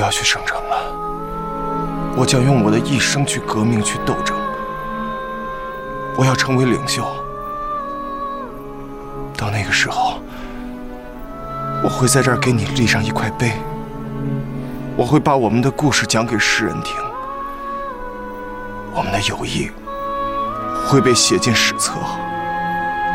要去省城了，我将用我的一生去革命，去斗争。我要成为领袖。到那个时候，我会在这儿给你立上一块碑，我会把我们的故事讲给世人听，我们的友谊会被写进史册。